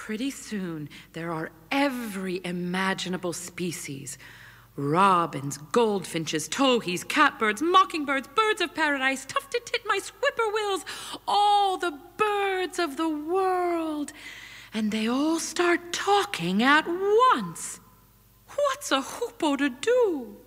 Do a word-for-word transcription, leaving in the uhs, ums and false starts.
Pretty soon, there are every imaginable species. Robins, goldfinches, towhees, catbirds, mockingbirds, birds of paradise, tufted titmice, whippoorwills, all the birds of the world. And they all start talking at once. What's a hoopoe to do?